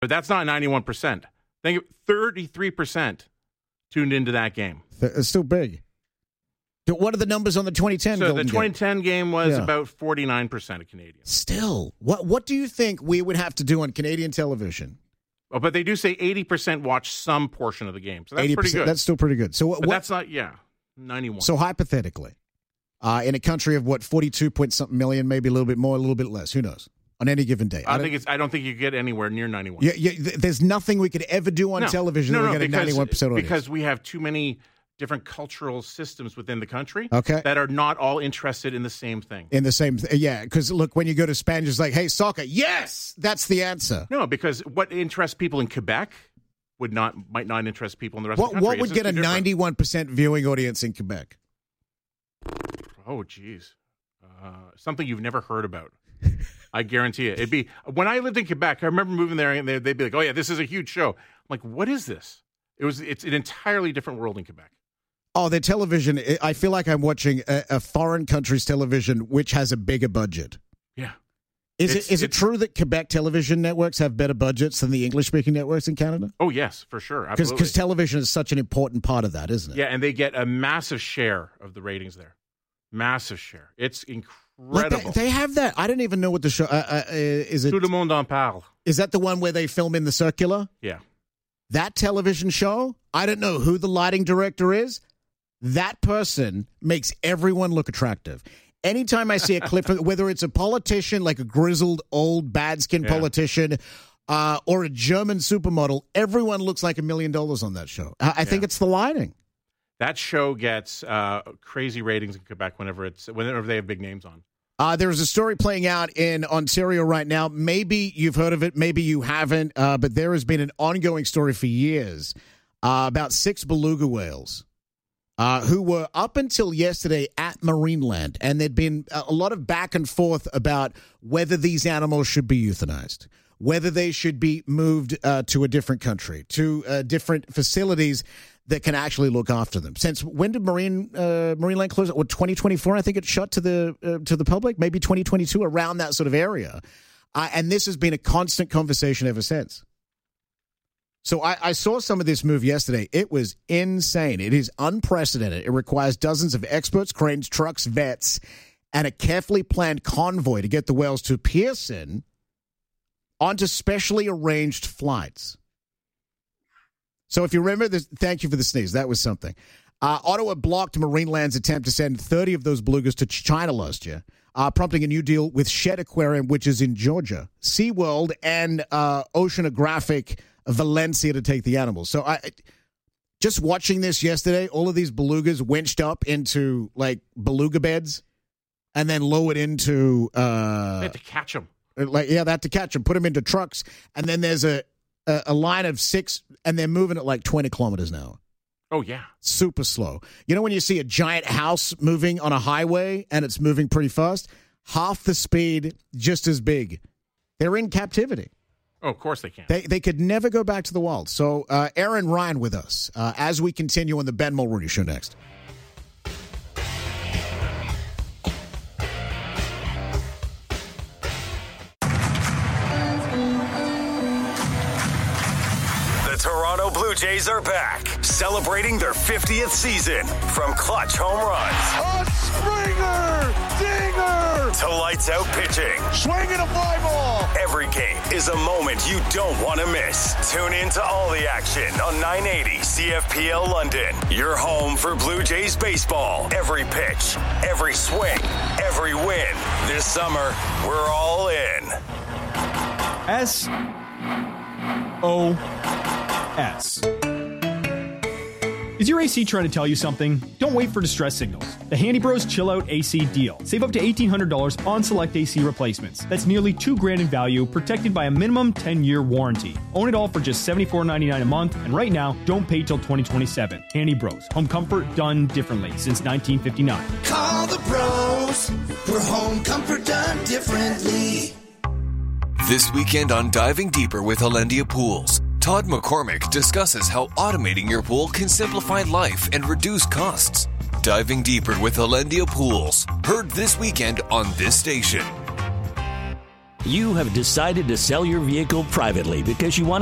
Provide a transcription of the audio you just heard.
But that's not 91%. Think 33% tuned into that game. It's still big. What are the numbers on the 2010 So Golden the 2010 game was Yeah. about 49% of Canadians. Still, what do you think we would have to do on Canadian television? Oh, but they do say 80% watch some portion of the game. So that's 80%, pretty good. That's still pretty good. So But that's not, 91. So hypothetically, in a country of 42 point something million, maybe a little bit more, a little bit less, who knows? On any given day, I don't think you get anywhere near 91. There's nothing we could ever do on television that we get a 91% audience. Because we have too many different cultural systems within the country that are not all interested in the same thing. Because look, when you go to Spain, it's like, hey, soccer, yes, that's the answer. No, because what interests people in Quebec might not interest people in the rest of the country. What would get a 91% viewing audience in Quebec? Oh, geez. Something you've never heard about. I guarantee it. It'd be when I lived in Quebec. I remember moving there, and they'd be like, "Oh yeah, this is a huge show." I'm like, "What is this?" It's an entirely different world in Quebec. Oh, their television. I feel like I'm watching a foreign country's television, which has a bigger budget. Yeah. Is it true that Quebec television networks have better budgets than the English-speaking networks in Canada? Oh yes, for sure. Because television is such an important part of that, isn't it? Yeah, and they get a massive share of the ratings there. Massive share. It's incredible. They have that. I didn't even know what the show is. Tout le monde en parle. Is that the one where they film in the circular? Yeah. That television show, I don't know who the lighting director is. That person makes everyone look attractive. Anytime I see a clip, whether it's a politician, like a grizzled, old, bad-skinned politician, or a German supermodel, everyone looks like $1 million on that show. I think it's the lighting. That show gets crazy ratings in Quebec whenever they have big names on. There's a story playing out in Ontario right now. Maybe you've heard of it, maybe you haven't, but there has been an ongoing story for years about 6 beluga whales who were up until yesterday at Marineland, and there'd been a lot of back and forth about whether these animals should be euthanized, whether they should be moved to a different country, to different facilities that can actually look after them. Since when did Marineland close? 2024, I think it shut to the public. Maybe 2022, around that sort of area. And this has been a constant conversation ever since. So I saw some of this move yesterday. It was insane. It is unprecedented. It requires dozens of experts, cranes, trucks, vets, and a carefully planned convoy to get the whales to Pearson onto specially arranged flights. So if you remember, thank you for the sneeze. That was something. Ottawa blocked Marineland's attempt to send 30 of those belugas to China last year, prompting a new deal with Shed Aquarium, which is in Georgia, SeaWorld, and Oceanographic Valencia to take the animals. So just watching this yesterday, all of these belugas winched up into, like, beluga beds and then lowered into... they had to catch them. They had to catch them, put them into trucks, and then there's a line of 6, and they're moving at like 20 kilometers an hour. Oh, yeah. Super slow. You know when you see a giant house moving on a highway and it's moving pretty fast? Half the speed, just as big. They're in captivity. Oh, of course they can. They could never go back to the wild. So Aaron Ryan with us as we continue on the Ben Mulrooney Show next. Toronto Blue Jays are back, celebrating their 50th season. From clutch home runs, a Springer dinger, to lights out pitching, swinging a fly ball. Every game is a moment you don't want to miss. Tune in to all the action on 980 CFPL London. Your home for Blue Jays baseball. Every pitch, every swing, every win. This summer, we're all in. SOS. Is your AC trying to tell you something? Don't wait for distress signals. The Handy Bros Chill Out AC deal. Save up to $1,800 on select AC replacements. That's nearly $2,000 in value, protected by a minimum 10-year warranty. Own it all for just $74.99 a month, and right now, don't pay till 2027. Handy Bros. Home comfort done differently since 1959. Call the bros for home comfort done differently. This weekend on Diving Deeper with Hollandia Pools, Todd McCormick discusses how automating your pool can simplify life and reduce costs. Diving Deeper with Hollandia Pools, heard this weekend on this station. You have decided to sell your vehicle privately because you want